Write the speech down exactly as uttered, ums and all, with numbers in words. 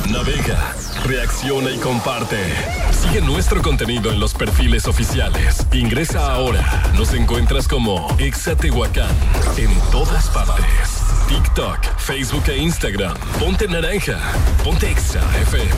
Navega, reacciona y comparte. Sigue nuestro contenido en los perfiles oficiales. Ingresa ahora. Nos encuentras como Exa Tehuacán en todas partes. TikTok, Facebook e Instagram. Ponte naranja. Ponte Exa F M.